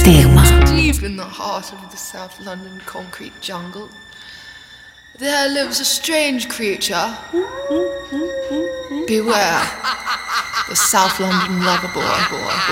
Στίγμα. Deep in the heart of the South London concrete jungle, there lives a strange creature. Beware, the South London lover boy.